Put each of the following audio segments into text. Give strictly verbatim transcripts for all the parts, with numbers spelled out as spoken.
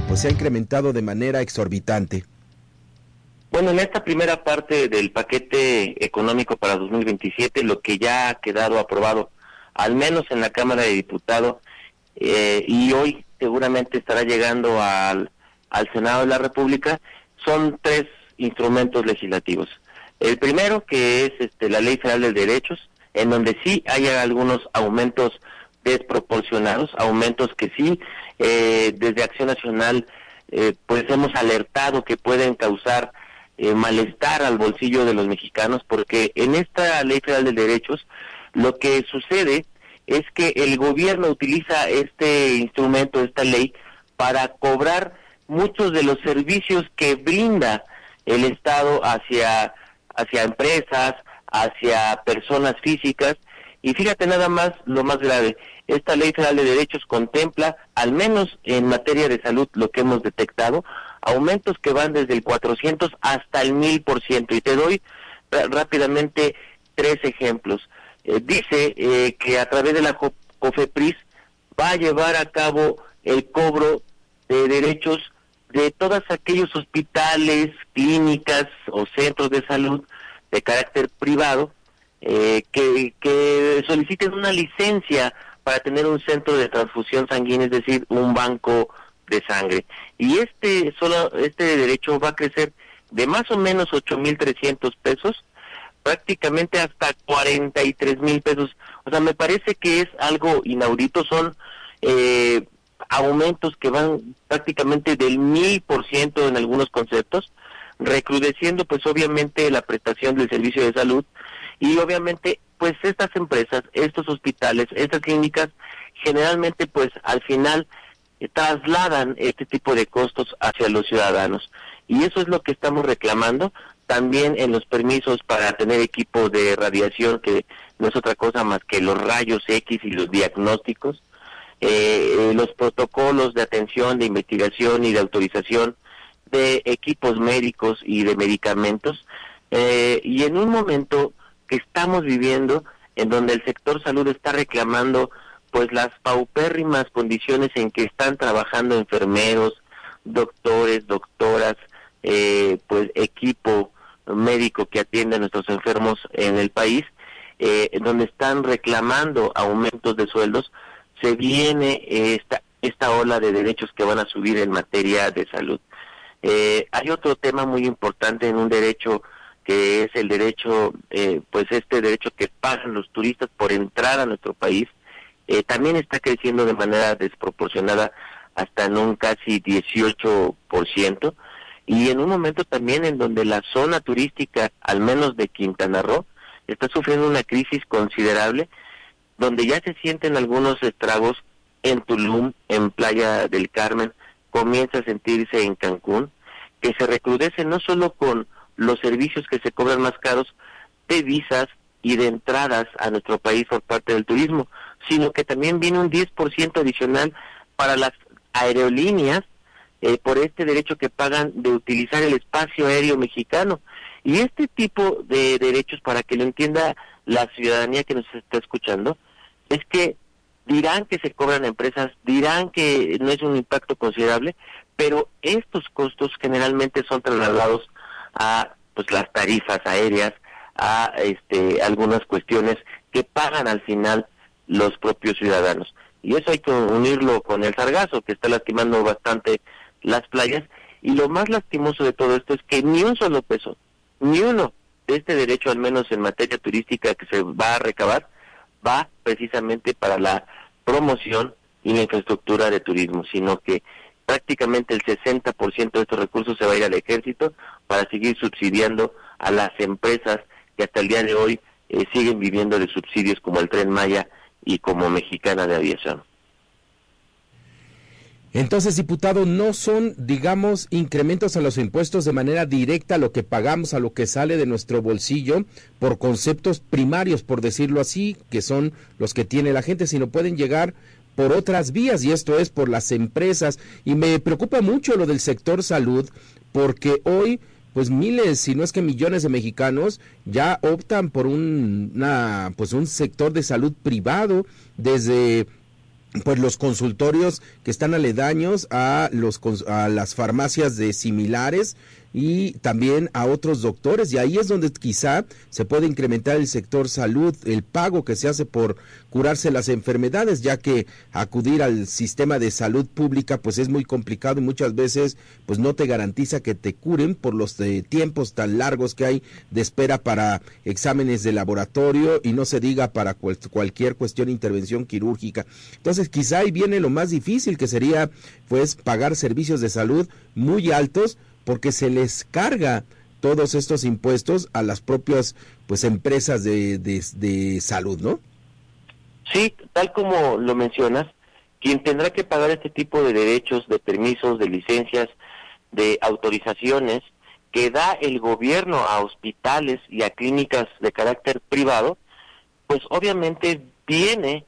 pues se ha incrementado de manera exorbitante. Bueno, en esta primera parte del paquete económico para dos mil veintisiete, lo que ya ha quedado aprobado, al menos en la Cámara de Diputados, eh, y hoy seguramente estará llegando al, al Senado de la República, son tres instrumentos legislativos. El primero, que es este, la Ley Federal de Derechos, en donde sí hay algunos aumentos desproporcionados, aumentos que sí, eh, desde Acción Nacional, eh, pues hemos alertado que pueden causar Eh, malestar al bolsillo de los mexicanos, porque en esta Ley Federal de Derechos lo que sucede es que el gobierno utiliza este instrumento, esta ley, para cobrar muchos de los servicios que brinda el Estado hacia, hacia empresas, hacia personas físicas, y fíjate nada más lo más grave, esta Ley Federal de Derechos contempla, al menos en materia de salud, lo que hemos detectado, aumentos que van desde el cuatrocientos hasta el mil por ciento, y te doy rápidamente tres ejemplos. Eh, dice eh, que a través de la COFEPRIS va a llevar a cabo el cobro de derechos de todos aquellos hospitales, clínicas o centros de salud de carácter privado eh, que, que soliciten una licencia para tener un centro de transfusión sanguínea, es decir, un banco de sangre. Y este solo este derecho va a crecer de más o menos ocho mil trescientos pesos, prácticamente hasta cuarenta y tres mil pesos. O sea, me parece que es algo inaudito, son eh, aumentos que van prácticamente del mil por ciento en algunos conceptos, recrudeciendo pues obviamente la prestación del servicio de salud, y obviamente pues estas empresas, estos hospitales, estas clínicas, generalmente pues al final eh, trasladan este tipo de costos hacia los ciudadanos, y eso es lo que estamos reclamando. También en los permisos para tener equipo de radiación, que no es otra cosa más que los rayos X y los diagnósticos, eh, los protocolos de atención, de investigación y de autorización de equipos médicos y de medicamentos, eh, y en un momento que estamos viviendo en donde el sector salud está reclamando pues las paupérrimas condiciones en que están trabajando enfermeros, doctores, doctoras, eh, pues equipo médico que atiende a nuestros enfermos en el país, eh, donde están reclamando aumentos de sueldos, se viene esta esta ola de derechos que van a subir en materia de salud. Eh, hay otro tema muy importante en un derecho que es el derecho, eh, pues este derecho que pagan los turistas por entrar a nuestro país, eh, también está creciendo de manera desproporcionada hasta en un casi dieciocho por ciento, y en un momento también en donde la zona turística, al menos de Quintana Roo, está sufriendo una crisis considerable, donde ya se sienten algunos estragos en Tulum, en Playa del Carmen, comienza a sentirse en Cancún, que se recrudece no solo con los servicios que se cobran más caros de visas y de entradas a nuestro país por parte del turismo, sino que también viene un diez por ciento adicional para las aerolíneas, eh, por este derecho que pagan de utilizar el espacio aéreo mexicano. Y este tipo de derechos, para que lo entienda la ciudadanía que nos está escuchando, es que dirán que se cobran empresas, dirán que no es un impacto considerable, pero estos costos generalmente son trasladados a pues las tarifas aéreas, a este algunas cuestiones que pagan al final los propios ciudadanos. Y eso hay que unirlo con el sargazo, que está lastimando bastante las playas, y lo más lastimoso de todo esto es que ni un solo peso, ni uno de este derecho, al menos en materia turística que se va a recabar, va precisamente para la promoción y la infraestructura de turismo, sino que prácticamente el sesenta por ciento de estos recursos se va a ir al ejército para seguir subsidiando a las empresas que hasta el día de hoy eh, siguen viviendo de subsidios como el Tren Maya y como Mexicana de Aviación. Entonces, diputado, no son, digamos, incrementos a los impuestos de manera directa a lo que pagamos, a lo que sale de nuestro bolsillo, por conceptos primarios, por decirlo así, que son los que tiene la gente, sino pueden llegar por otras vías, y esto es por las empresas. Y me preocupa mucho lo del sector salud, porque hoy, pues miles, si no es que millones de mexicanos ya optan por un, una, pues un sector de salud privado, desde pues los consultorios que están aledaños a los a las farmacias de similares y también a otros doctores, y ahí es donde quizá se puede incrementar el sector salud, el pago que se hace por curarse las enfermedades, ya que acudir al sistema de salud pública pues es muy complicado y muchas veces pues no te garantiza que te curen por los de tiempos tan largos que hay de espera para exámenes de laboratorio y no se diga para cual, cualquier cuestión de intervención quirúrgica. Entonces quizá ahí viene lo más difícil, que sería pues pagar servicios de salud muy altos, porque se les carga todos estos impuestos a las propias pues empresas de, de, de salud, ¿no? Sí, tal como lo mencionas, quien tendrá que pagar este tipo de derechos, de permisos, de licencias, de autorizaciones que da el gobierno a hospitales y a clínicas de carácter privado, pues obviamente viene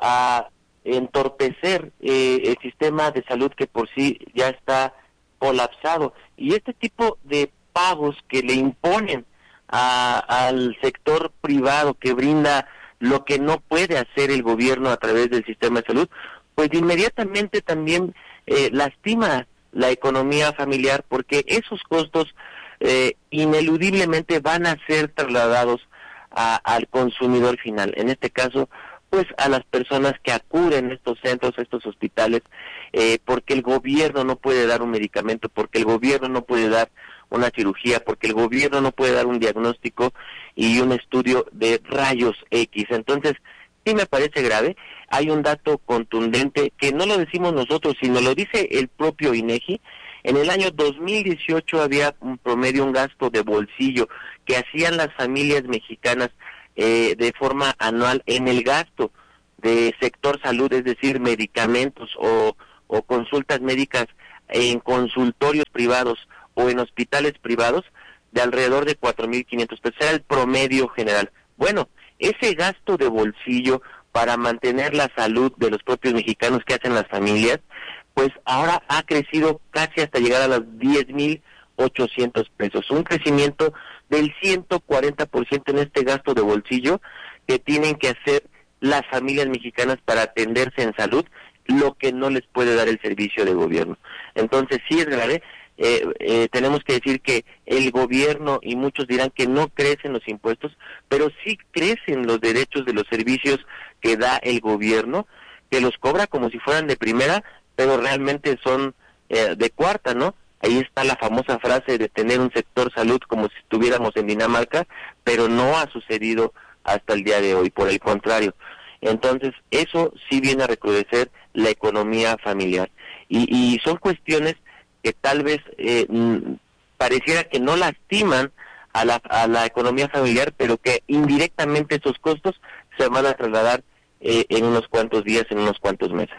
a entorpecer eh, el sistema de salud que por sí ya está colapsado. Y este tipo de pagos que le imponen a, al sector privado que brinda lo que no puede hacer el gobierno a través del sistema de salud, pues inmediatamente también eh, lastima la economía familiar, porque esos costos eh, ineludiblemente van a ser trasladados a, al consumidor final, en este caso pues a las personas que acuden a estos centros, a estos hospitales, eh, porque el gobierno no puede dar un medicamento, porque el gobierno no puede dar una cirugía, porque el gobierno no puede dar un diagnóstico y un estudio de rayos X. Entonces, sí me parece grave. Hay un dato contundente que no lo decimos nosotros, sino lo dice el propio INEGI. En el año dos mil dieciocho había un promedio, un gasto de bolsillo que hacían las familias mexicanas eh, de forma anual en el gasto de sector salud, es decir, medicamentos o, o consultas médicas en consultorios privados o en hospitales privados, de alrededor de cuatro mil quinientos pesos, era el promedio general. Bueno, ese gasto de bolsillo para mantener la salud de los propios mexicanos que hacen las familias, pues ahora ha crecido casi hasta llegar a los diez mil ochocientos pesos, un crecimiento del ciento cuarenta por ciento en este gasto de bolsillo que tienen que hacer las familias mexicanas para atenderse en salud, lo que no les puede dar el servicio de gobierno. Entonces sí es grave. Eh, eh, tenemos que decir que el gobierno, y muchos dirán que no crecen los impuestos, pero sí crecen los derechos de los servicios que da el gobierno, que los cobra como si fueran de primera, pero realmente son eh, de cuarta, ¿no? Ahí está la famosa frase de tener un sector salud como si estuviéramos en Dinamarca, pero no ha sucedido hasta el día de hoy, por el contrario. Entonces, eso sí viene a recrudecer la economía familiar. Y, y son cuestiones que tal vez eh, pareciera que no lastiman a la, a la economía familiar, pero que indirectamente esos costos se van a trasladar eh, en unos cuantos días, en unos cuantos meses.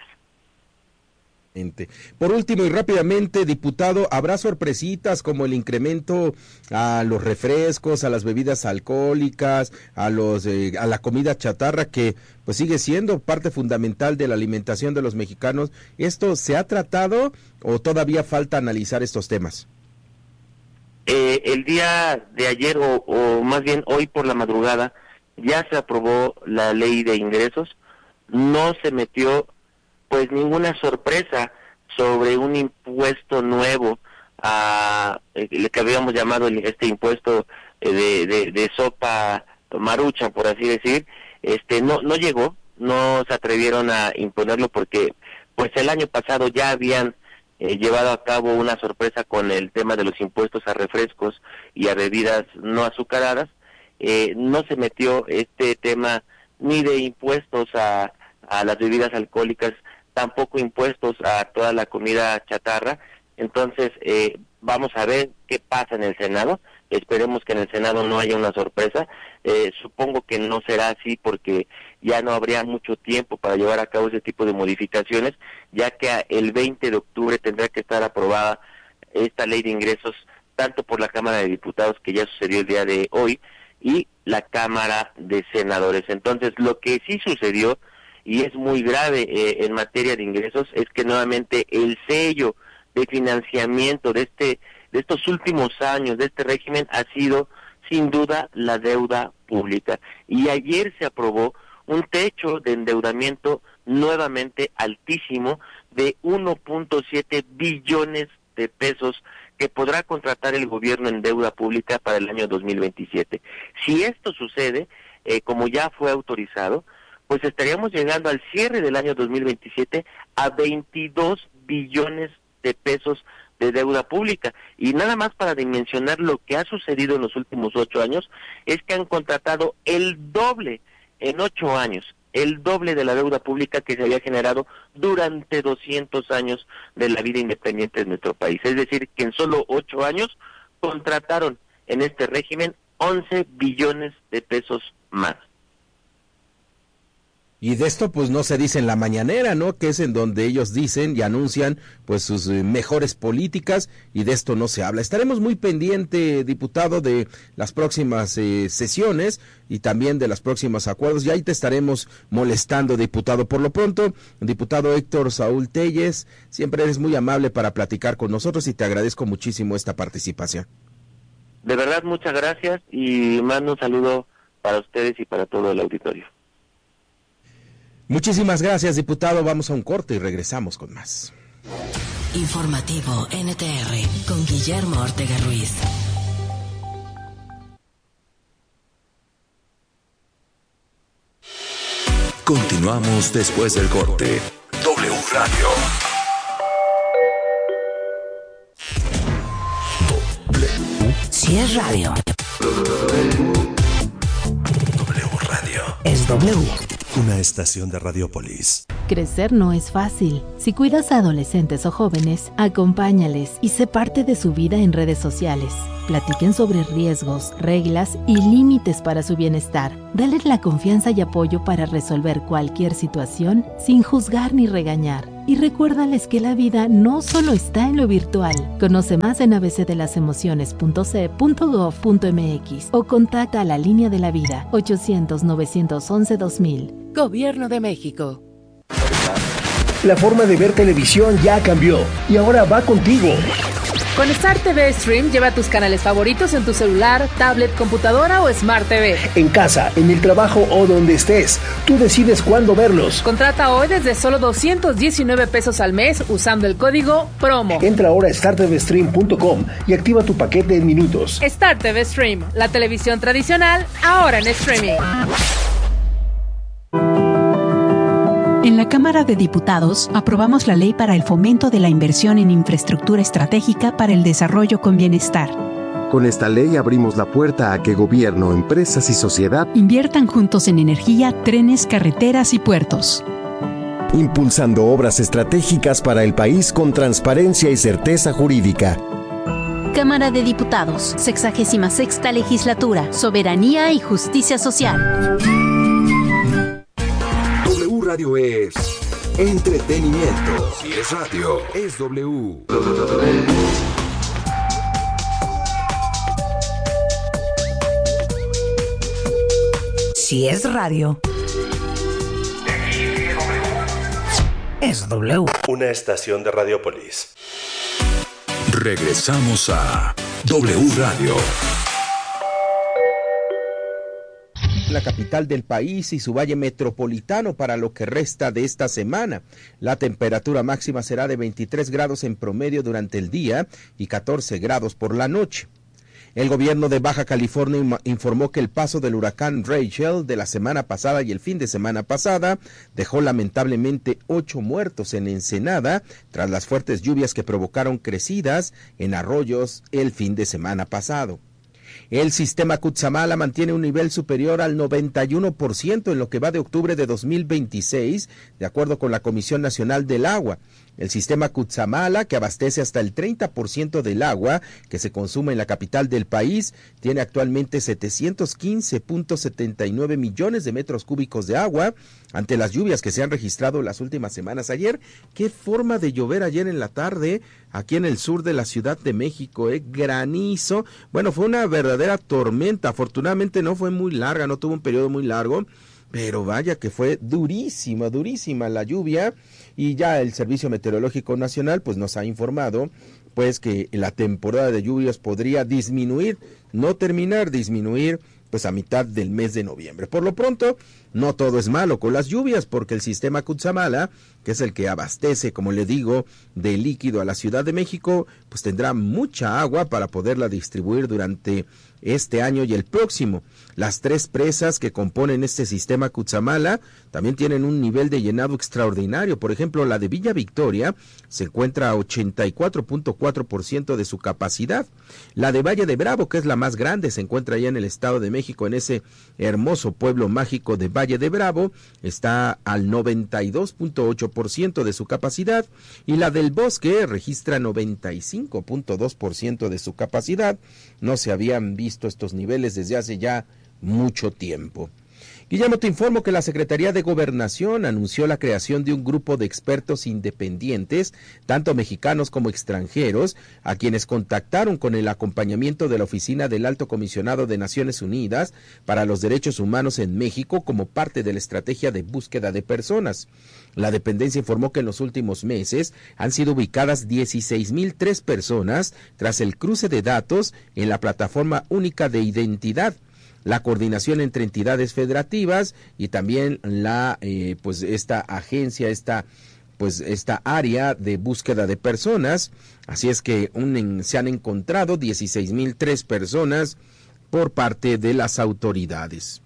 Por último y rápidamente, diputado, ¿habrá sorpresitas como el incremento a los refrescos, a las bebidas alcohólicas, a los eh, a la comida chatarra, que pues sigue siendo parte fundamental de la alimentación de los mexicanos? ¿Esto se ha tratado o todavía falta analizar estos temas? Eh, el día de ayer, o, o más bien hoy por la madrugada, ya se aprobó la ley de ingresos. No se metió pues ninguna sorpresa sobre un impuesto nuevo, a eh, lo que habíamos llamado el, este impuesto eh, de, de, de sopa marucha, por así decir. Este no no llegó, no se atrevieron a imponerlo porque pues el año pasado ya habían eh, llevado a cabo una sorpresa con el tema de los impuestos a refrescos y a bebidas no azucaradas. Eh, no se metió este tema ni de impuestos a, a las bebidas alcohólicas, tampoco impuestos a toda la comida chatarra. Entonces eh, vamos a ver qué pasa en el Senado. Esperemos que en el Senado no haya una sorpresa. Eh, supongo que no será así porque ya no habría mucho tiempo para llevar a cabo ese tipo de modificaciones, ya que el veinte de octubre tendrá que estar aprobada esta ley de ingresos tanto por la Cámara de Diputados, que ya sucedió el día de hoy, y la Cámara de Senadores. Entonces, lo que sí sucedió, y es muy grave eh, en materia de ingresos, es que nuevamente el sello de financiamiento de este de estos últimos años de este régimen ha sido sin duda la deuda pública. Y ayer se aprobó un techo de endeudamiento nuevamente altísimo de uno punto siete billones de pesos que podrá contratar el gobierno en deuda pública para el año dos mil veintisiete. Si esto sucede, eh, como ya fue autorizado, pues estaríamos llegando al cierre del año dos mil veintisiete a veintidós billones de pesos de deuda pública. Y nada más para dimensionar lo que ha sucedido en los últimos ocho años, es que han contratado el doble en ocho años, el doble de la deuda pública que se había generado durante doscientos años de la vida independiente de nuestro país. Es decir, que en solo ocho años contrataron en este régimen once billones de pesos más. Y de esto pues no se dice en la mañanera, ¿no? Que es en donde ellos dicen y anuncian pues sus eh, mejores políticas, y de esto no se habla. Estaremos muy pendiente, diputado, de las próximas eh, sesiones y también de los próximos acuerdos, y ahí te estaremos molestando, diputado. Por lo pronto, diputado Héctor Saúl Telles, siempre eres muy amable para platicar con nosotros y te agradezco muchísimo esta participación. De verdad, muchas gracias, y mando un saludo para ustedes y para todo el auditorio. Muchísimas gracias, diputado. Vamos a un corte y regresamos con más. Informativo N T R con Guillermo Ortega Ruiz. Continuamos después del corte. W Radio. W. Si es radio. W Radio. Es W. Una estación de Radiopolis. Crecer no es fácil. Si cuidas a adolescentes o jóvenes, acompáñales y sé parte de su vida en redes sociales. Platiquen sobre riesgos, reglas y límites para su bienestar. Dales la confianza y apoyo para resolver cualquier situación sin juzgar ni regañar. Y recuérdales que la vida no solo está en lo virtual. Conoce más en a b c de las emociones punto c e punto gov punto m x o contacta a la línea de la vida ochocientos, novecientos once, dos mil. Gobierno de México. La forma de ver televisión ya cambió y ahora va contigo. Con Star T V Stream lleva tus canales favoritos en tu celular, tablet, computadora o Smart T V. En casa, en el trabajo o donde estés, tú decides cuándo verlos. Contrata hoy desde solo doscientos diecinueve pesos al mes usando el código PROMO. Entra ahora a star t v stream punto com y activa tu paquete en minutos. Star T V Stream, la televisión tradicional, ahora en streaming. En la Cámara de Diputados aprobamos la Ley para el Fomento de la Inversión en Infraestructura Estratégica para el Desarrollo con Bienestar. Con esta ley abrimos la puerta a que gobierno, empresas y sociedad inviertan juntos en energía, trenes, carreteras y puertos, impulsando obras estratégicas para el país con transparencia y certeza jurídica. Cámara de Diputados, sexagésima sexta Legislatura, Soberanía y Justicia Social. W Radio es entretenimiento. Si es radio, es W. Si es radio, es W. Una estación de Radiopolis. Regresamos a W Radio. La capital del país y su valle metropolitano para lo que resta de esta semana. La temperatura máxima será de veintitrés grados en promedio durante el día y catorce grados por la noche. El gobierno de Baja California informó que el paso del huracán Rachel de la semana pasada y el fin de semana pasada dejó lamentablemente ocho muertos en Ensenada tras las fuertes lluvias que provocaron crecidas en arroyos el fin de semana pasado. El sistema Cutzamala mantiene un nivel superior al noventa y uno por ciento en lo que va de octubre de dos mil veintiséis, de acuerdo con la Comisión Nacional del Agua. El sistema Cutzamala, que abastece hasta el treinta por ciento del agua que se consume en la capital del país, tiene actualmente setecientos quince punto setenta y nueve millones de metros cúbicos de agua ante las lluvias que se han registrado las últimas semanas. Ayer, qué forma de llover ayer en la tarde, aquí en el sur de la Ciudad de México, ¿eh? Granizo. Bueno, fue una verdadera tormenta. Afortunadamente no fue muy larga, no tuvo un periodo muy largo, pero vaya que fue durísima, durísima la lluvia, y ya el Servicio Meteorológico Nacional pues nos ha informado pues que la temporada de lluvias podría disminuir, no terminar, disminuir pues a mitad del mes de noviembre. Por lo pronto, no todo es malo con las lluvias, porque el sistema Cutzamala, que es el que abastece, como le digo, de líquido a la Ciudad de México, pues tendrá mucha agua para poderla distribuir durante este año y el próximo. Las tres presas que componen este sistema Cutzamala también tienen un nivel de llenado extraordinario. Por ejemplo, la de Villa Victoria se encuentra a ochenta y cuatro punto cuatro por ciento de su capacidad. La de Valle de Bravo, que es la más grande, se encuentra allá en el Estado de México, en ese hermoso pueblo mágico de Valle de Bravo, está al noventa y dos punto ocho por ciento de su capacidad, y la del Bosque registra noventa y cinco punto dos por ciento de su capacidad. No se habían visto estos niveles desde hace ya mucho tiempo. Guillermo, te informo que la Secretaría de Gobernación anunció la creación de un grupo de expertos independientes, tanto mexicanos como extranjeros, a quienes contactaron con el acompañamiento de la Oficina del Alto Comisionado de Naciones Unidas para los Derechos Humanos en México como parte de la estrategia de búsqueda de personas. La dependencia informó que en los últimos meses han sido ubicadas dieciséis mil tres personas tras el cruce de datos en la plataforma única de identidad, la coordinación entre entidades federativas y también la eh, pues esta agencia, esta pues esta área de búsqueda de personas. Así es que un, se han encontrado dieciséis mil tres personas por parte de las autoridades.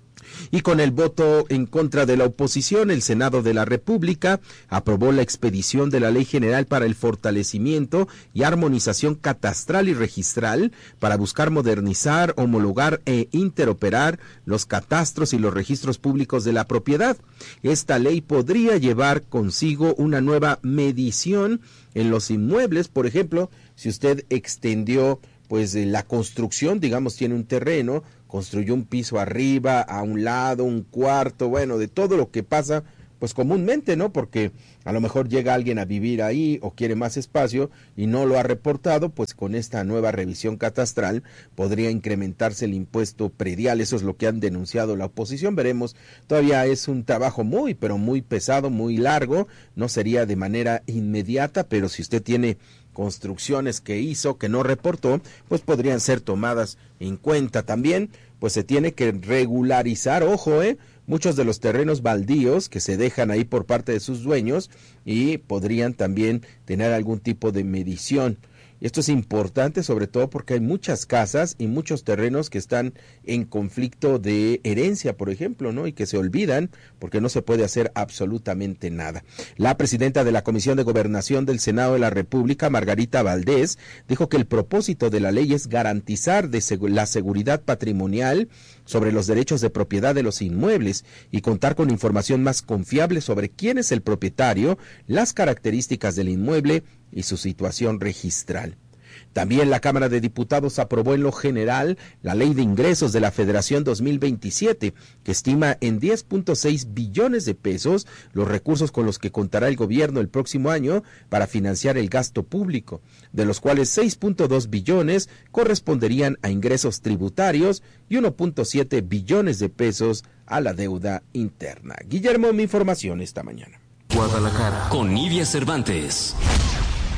Y con el voto en contra de la oposición, el Senado de la República aprobó la expedición de la Ley General para el fortalecimiento y armonización catastral y registral para buscar modernizar, homologar e interoperar los catastros y los registros públicos de la propiedad. Esta ley podría llevar consigo una nueva medición en los inmuebles. Por ejemplo, si usted extendió pues la construcción, digamos, tiene un terreno, construyó un piso arriba, a un lado, un cuarto, bueno, de todo lo que pasa, pues comúnmente, ¿no? Porque a lo mejor llega alguien a vivir ahí o quiere más espacio y no lo ha reportado, pues con esta nueva revisión catastral podría incrementarse el impuesto predial. Eso es lo que han denunciado la oposición. Veremos, todavía es un trabajo muy, pero muy pesado, muy largo, no sería de manera inmediata, pero si usted tiene construcciones que hizo, que no reportó, pues podrían ser tomadas en cuenta. También, pues se tiene que regularizar, ojo, eh, muchos de los terrenos baldíos que se dejan ahí por parte de sus dueños y podrían también tener algún tipo de medición. Y esto es importante, sobre todo porque hay muchas casas y muchos terrenos que están en conflicto de herencia, por ejemplo, ¿no? Y que se olvidan porque no se puede hacer absolutamente nada. La presidenta de la Comisión de Gobernación del Senado de la República, Margarita Valdés, dijo que el propósito de la ley es garantizar de seg- la seguridad patrimonial sobre los derechos de propiedad de los inmuebles y contar con información más confiable sobre quién es el propietario, las características del inmueble y su situación registral. También la Cámara de Diputados aprobó en lo general la Ley de Ingresos de la Federación dos mil veintisiete, que estima en diez punto seis billones de pesos los recursos con los que contará el gobierno el próximo año para financiar el gasto público, de los cuales seis punto dos billones corresponderían a ingresos tributarios y uno punto siete billones de pesos a la deuda interna. Guillermo, mi información esta mañana. Guadalajara, con Nidia Cervantes.